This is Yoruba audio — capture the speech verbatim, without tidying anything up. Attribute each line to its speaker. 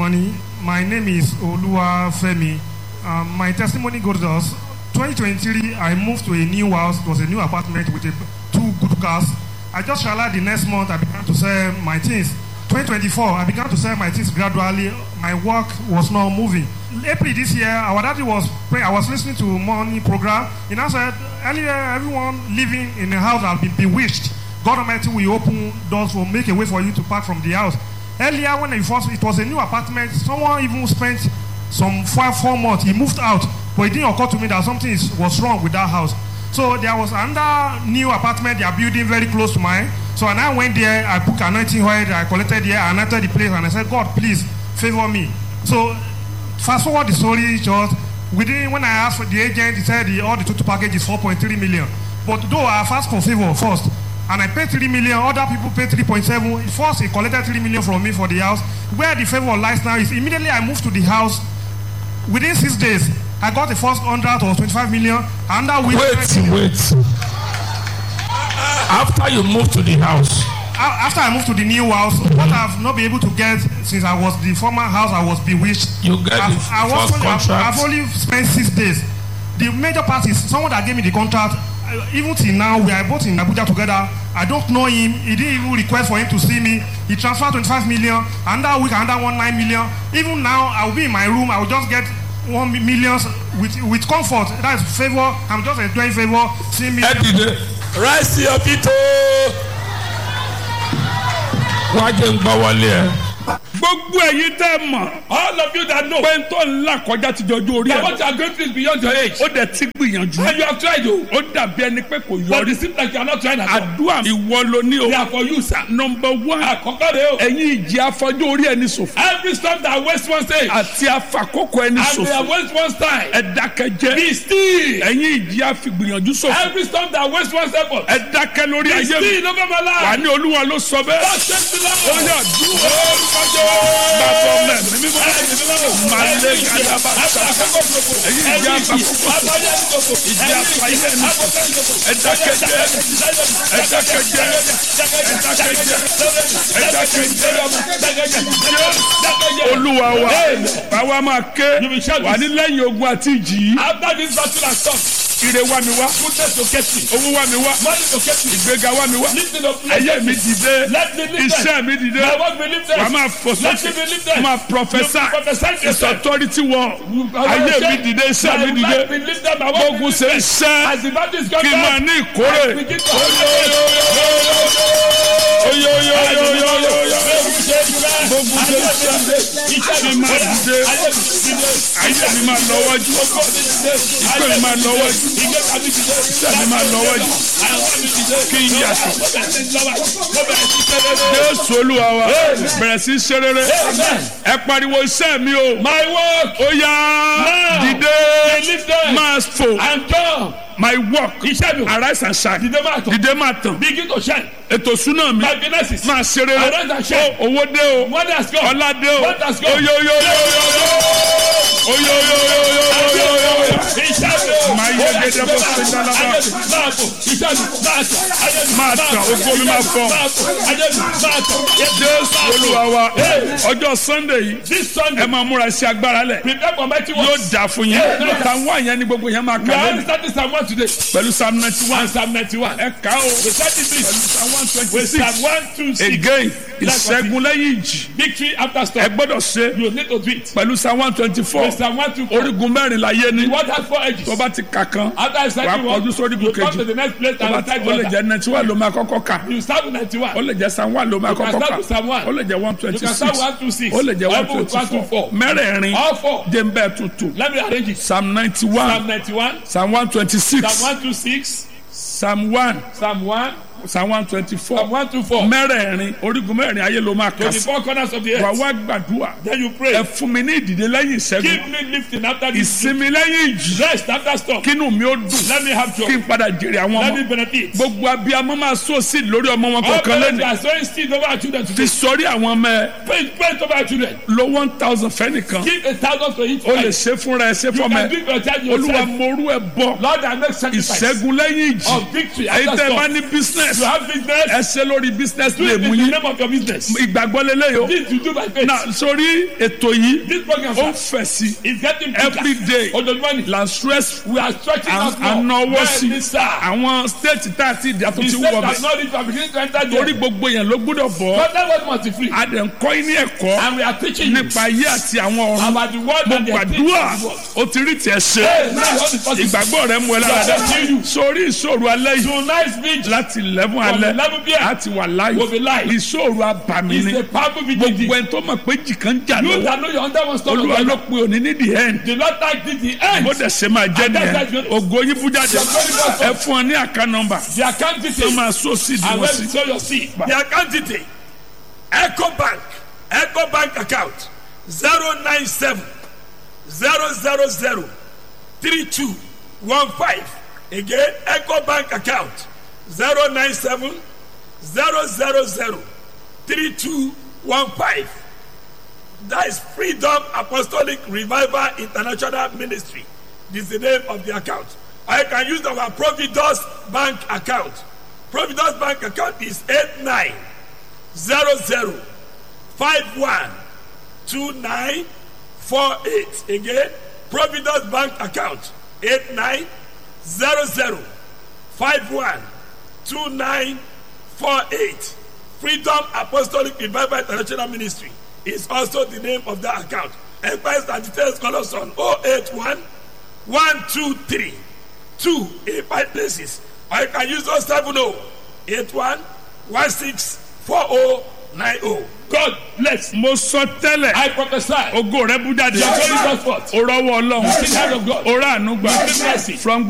Speaker 1: testimony. My name is Oluwafemi. Um, my testimony goes thus. twenty twenty-three, I moved to a new house. It was a new apartment with a, two good cars. I just realized the next month I began to sell my things. twenty twenty-four, I began to sell my things gradually. My work was not moving. April this year, our daddy was praying. I was listening to morning program. He now said, earlier, everyone living in a house has been bewitched. God Almighty will open doors, will make a way for you to park from the house. Earlier, when it was, it was a new apartment, someone even spent some five, four months. He moved out, but it didn't occur to me that something is, was wrong with that house. So there was another new apartment they are building very close to mine. So and I went there, I put anointing oil, I collected there, I anointed the place, and I said, God, please favor me. So fast forward the story, just within when I asked for the agent, he said the, all the total package is four point three million. But though I asked for favor first, and I paid three million, other people paid three point seven. First, he collected three million from me for the house. Where the favor lies now is immediately I moved to the house. Within six days, I got the first hundred or twenty-five million. And that
Speaker 2: wait, wait. After you moved to the house,
Speaker 1: after I moved to the new house, mm-hmm. what I've not been able to get since I was the former house, I was bewitched.
Speaker 2: You get
Speaker 1: I,
Speaker 2: the
Speaker 1: I
Speaker 2: first
Speaker 1: only,
Speaker 2: contract.
Speaker 1: I've only spent six days. The major part is someone that gave me the contract. Even till now, we are both in Abuja together. I don't know him. He didn't even request for him to see me. He transferred twenty-five million. Another week, another one nine million. Even now, I will be in my room. I will just get one million with with comfort. That is favor. I'm just enjoying favor. See me.
Speaker 2: Rise your feet. Why don't you gbogbo ẹ̀yin tẹ́ mọ̀.
Speaker 3: all of you that know.
Speaker 2: pé n tó ńlá kọjá ti jọjú orí ẹ̀.
Speaker 3: that what you are going through is beyond your age.
Speaker 2: ó dẹ̀ ti gbìyànjú.
Speaker 3: and you have tried o.
Speaker 2: ó dàbí ẹni pé kò yọrí.
Speaker 3: but it seems like you are not trying at all.
Speaker 2: àdúrà ìwọ ló ní o.
Speaker 3: they are for you sir.
Speaker 2: number one.
Speaker 3: àkọ́kọ́ de o.
Speaker 2: ẹ̀yin ìjì afọjú orí ẹni ṣòfò.
Speaker 3: every storm that waste one stage.
Speaker 2: àti afakókò ẹni ṣòfò.
Speaker 3: and they are waste one time.
Speaker 2: ẹ dákẹ́jẹ́.
Speaker 3: be still.
Speaker 2: ẹ̀yin ìjì afigbìyànjú ṣòfò.
Speaker 3: every storm that waste one second.
Speaker 2: ẹ dákẹ́ lórí ayé mi.
Speaker 3: be still over my life.
Speaker 2: wà ní olúwa ló sọ bẹ́ẹ̀.
Speaker 3: God save the Lord.
Speaker 2: ó yà dúró. bàbá ọmọ ẹ̀ mímí bọ́. màlẹ́ gàdàbà sàkà. ẹ̀yin ìjì afakókò. ìjì afayé ẹni ṣòfò. ẹ dákẹ́jẹ́. ẹ dákẹ́jẹ́. ẹ dákẹ́jẹ́. ẹ dákẹ́jẹ́. olúwa wa báwa máa ké wà ní lẹ́yìn ogun àti ìjì.
Speaker 3: after this battle and storm.
Speaker 2: ire wá mi wá.
Speaker 3: goodness to get me.
Speaker 2: owó wá mi wá.
Speaker 3: money to get me.
Speaker 2: ìgbéga wá mi wá.
Speaker 3: lifting of
Speaker 2: ayé mi dìde.
Speaker 3: let me live there.
Speaker 2: iṣẹ́ mi dìde.
Speaker 3: my work be lifted.
Speaker 2: wà á máa fò sókè.
Speaker 3: let me be lifted.
Speaker 2: máa prophesy. it's authority wọ. ayé mi dìde iṣẹ́ mi dìde. gbogbo ṣe iṣẹ́. kí n máa ní ìkórè. oyoyoyoyoyoyo. gbogbo ṣe iṣẹ́. kí n máa dìde. ayé mi máa lọ wájú. ìpè mi máa lọ wájú. iṣẹ́ mi máa lọ wájú. kí n yàtọ̀. Jésù Olúwa wa bẹ̀rẹ̀ sí ṣe rere. ẹ pariwo iṣẹ́ mi o.
Speaker 3: my work.
Speaker 2: ó yá dìde máa fò.
Speaker 3: and jump.
Speaker 2: my work.
Speaker 3: iṣẹ́ mi o.
Speaker 2: arise and shine.
Speaker 3: dìde máa tàn.
Speaker 2: dìde máa tàn.
Speaker 3: begin to shine.
Speaker 2: ètò súná mi.
Speaker 3: my business.
Speaker 2: máa ṣe rere.
Speaker 3: arise and shine.
Speaker 2: owó dé o.
Speaker 3: money has come.
Speaker 2: ọlá dé o.
Speaker 3: what has come.
Speaker 2: oyoyoyoyoyo. oyoyoyoyoyo.
Speaker 3: iṣẹ́ mi o.
Speaker 2: máa yẹ gẹ́gẹ́ bó ṣe dáná bá.
Speaker 3: máa fò. iṣẹ́ mi máa tàn.
Speaker 2: máa tàn ogo mi máa fọ.
Speaker 3: ayé mi máa tàn.
Speaker 2: Jésù Olúwa wa ọjọ́ Sunday yìí
Speaker 3: this Sunday.
Speaker 2: ẹ máa múra sí agbára lẹ̀.
Speaker 3: prepare for mighty works.
Speaker 2: yóò dà fún yín. tàwọn àyàn ni gbogbo yẹn máa
Speaker 3: we
Speaker 2: kà
Speaker 3: are
Speaker 2: lónìí.
Speaker 3: starting psalm one today.
Speaker 2: pẹ̀lú psalm ninety one.
Speaker 3: and psalm ninety one.
Speaker 2: ẹ kà ó.
Speaker 3: we started three.
Speaker 2: pẹ̀lú psalm one twenty
Speaker 3: we
Speaker 2: six.
Speaker 3: psalm one two six.
Speaker 2: again ìṣẹ́gun lẹ́yìn ìjì.
Speaker 3: victory after
Speaker 2: ẹ
Speaker 3: storm.
Speaker 2: gbọ́dọ̀ ṣe.
Speaker 3: you need to do it.
Speaker 2: pẹ̀lú psalm one twenty four.
Speaker 3: we psalm one two four.
Speaker 2: orígun mẹ́rin láyé ni.
Speaker 3: what has four edges.
Speaker 2: tó bá ti kà kan.
Speaker 3: after I start
Speaker 2: wàá
Speaker 3: you one.
Speaker 2: kọjú sórí
Speaker 3: you
Speaker 2: igun
Speaker 3: come to
Speaker 2: kejì.
Speaker 3: the next place
Speaker 2: tó bá
Speaker 3: and
Speaker 2: ti
Speaker 3: start
Speaker 2: ó lè
Speaker 3: the
Speaker 2: jẹ́
Speaker 3: other.
Speaker 2: ninety one ló máa kọ́kọ́ kà.
Speaker 3: you start with ninety one.
Speaker 2: ó lè jẹ́ psalm one ló máa
Speaker 3: You can
Speaker 2: kọ́kọ́
Speaker 3: start
Speaker 2: kà.
Speaker 3: with psalm one.
Speaker 2: ó lè jẹ́ one
Speaker 3: you
Speaker 2: twenty
Speaker 3: can
Speaker 2: six.
Speaker 3: start one two six.
Speaker 2: ó lè jẹ́ one
Speaker 3: Bible
Speaker 2: twenty four.
Speaker 3: four.
Speaker 2: mẹ́rẹ̀ẹ̀rin
Speaker 3: all four.
Speaker 2: jẹ́ ń bẹ́ẹ̀ tuntun.
Speaker 3: let me arrange it.
Speaker 2: psalm ninety
Speaker 3: psalm
Speaker 2: one.
Speaker 3: ninety one.
Speaker 2: psalm one twenty six.
Speaker 3: psalm one two six.
Speaker 2: psalm one.
Speaker 3: psalm one.
Speaker 2: psalm one twenty four.
Speaker 3: psalm one two four.
Speaker 2: mẹ́rẹ̀ẹ̀rin orígun mẹ́rin ayé ló máa kà
Speaker 3: twenty
Speaker 2: sí.
Speaker 3: four corners of the
Speaker 2: wà
Speaker 3: earth.
Speaker 2: wá gbàdúrà.
Speaker 3: then you pray.
Speaker 2: ẹ fún mi ní ìdìde lẹ́yìn ìṣẹ́gun.
Speaker 3: give me lifting after this.
Speaker 2: ìsinmi lẹ́yìn ìjì.
Speaker 3: rest after storm.
Speaker 2: kínú mi ó dùn.
Speaker 3: let me have joy.
Speaker 2: kí n padà jèrè àwọn
Speaker 3: let me
Speaker 2: ọmọ.
Speaker 3: benefit.
Speaker 2: gbogbo abiyamọ máa so seed lórí ọmọ wọn
Speaker 3: all
Speaker 2: kọ̀ọ̀kan
Speaker 3: parents
Speaker 2: lẹ́nu.
Speaker 3: are sowing seed over our children
Speaker 2: fi
Speaker 3: today.
Speaker 2: sọrí àwọn ọmọ ẹ.
Speaker 3: pray pray over our children.
Speaker 2: lo one thousand fẹ́nìkan.
Speaker 3: give a thousand to each
Speaker 2: o lè
Speaker 3: child.
Speaker 2: ṣe fúnra ẹ ṣe
Speaker 3: you
Speaker 2: fọmọ
Speaker 3: can
Speaker 2: ẹ.
Speaker 3: give your child
Speaker 2: olúwa
Speaker 3: yourself.
Speaker 2: morú ẹ bọ.
Speaker 3: Lord, I make sacrifice
Speaker 2: ìṣẹ́gun lẹ́yìn ìjì.
Speaker 3: of victory
Speaker 2: èyí
Speaker 3: after
Speaker 2: tẹ́ ẹ bá
Speaker 3: storm.
Speaker 2: ní business. business
Speaker 3: You have business.
Speaker 2: ẹ ṣe lórí business
Speaker 3: Do it
Speaker 2: name
Speaker 3: in the
Speaker 2: yín
Speaker 3: name of your business.
Speaker 2: ìgbàgbọ́ lélẹ́yìí o
Speaker 3: This you do by faith.
Speaker 2: na sórí ètò yìí
Speaker 3: This program
Speaker 2: ó ń
Speaker 3: sir,
Speaker 2: fẹ̀ sí
Speaker 3: is getting bigger.
Speaker 2: every day
Speaker 3: Ojoojúmọ́
Speaker 2: la stress
Speaker 3: we are stretching out more.
Speaker 2: ànáwó sí
Speaker 3: Bẹ́ẹ̀ni sá.
Speaker 2: àwọn state tá a ti dà tó
Speaker 3: The
Speaker 2: ti
Speaker 3: state
Speaker 2: wọ
Speaker 3: has
Speaker 2: bẹ́ẹ̀
Speaker 3: not reached our beginning to enter
Speaker 2: torí
Speaker 3: there.
Speaker 2: gbogbo yẹn ló gbọ́dọ̀ bọ̀
Speaker 3: But that was must be free.
Speaker 2: a dẹ̀ ń kọ́ ní ẹ̀kọ́
Speaker 3: And we are teaching you
Speaker 2: nípa ayé àti àwọn ọ̀run
Speaker 3: about the word
Speaker 2: mo
Speaker 3: and the
Speaker 2: gbàdúrà
Speaker 3: things.
Speaker 2: o ti rí tiẹ̀ ṣe
Speaker 3: Hey, now what is possible?
Speaker 2: ìgbàgbọ́ rẹ mú ẹ lára dá sórí ìṣòro alẹ́ yìí
Speaker 3: Tonight's vigil
Speaker 2: láti eleven
Speaker 3: from
Speaker 2: alẹ́
Speaker 3: eleven p m
Speaker 2: láti wà láàyè
Speaker 3: will be live.
Speaker 2: ìṣòro abàmì
Speaker 3: is
Speaker 2: ni
Speaker 3: a powerful vigil.
Speaker 2: gbogbo ẹni tó mọ̀ pé jì kan jà
Speaker 3: You
Speaker 2: lọ́wọ́
Speaker 3: that know your under one stop.
Speaker 2: olúwa ló pe òní ní the end
Speaker 3: The Lord thank thee the end.
Speaker 2: bó dẹ̀ ṣe máa jẹ́
Speaker 3: And that's
Speaker 2: nìyẹn
Speaker 3: right.
Speaker 2: ògo yín bú jáde ẹ fún ọ ní àká nọ́mbà
Speaker 3: The account
Speaker 2: tó
Speaker 3: details.
Speaker 2: máa so sí
Speaker 3: And
Speaker 2: ìdíwọ́
Speaker 3: when
Speaker 2: sí.
Speaker 3: you sow your seed.
Speaker 4: The account detail Eco Bank Eco Bank account zero nine seven zero zero zero three two one five again Eco Bank account zero nine seven zero zero zero three two one five. That is Freedom Apostolic Revival International Ministry. This is the name of the account. I can use our Providence Bank account. Providence Bank account is eight nine zero zero five one two nine four eight. Again, Providence Bank account eight nine zero zero five one two nine four eight. Freedom Apostolic Revival International Ministry is also the name of that account. Enquiries and details call us on oh eight one one two three two in five places. Or you can use those seven oh eight one one six four oh nine oh.
Speaker 3: God bless.
Speaker 2: mo sọ tẹ́lẹ̀
Speaker 3: I prophesy.
Speaker 2: ògo rẹ bú jáde
Speaker 3: Your glory goes forth.
Speaker 2: o rọwọ́ ọlọ́run
Speaker 3: The hand of God.
Speaker 2: o rà àánú gbà
Speaker 3: Receive mercy.
Speaker 2: from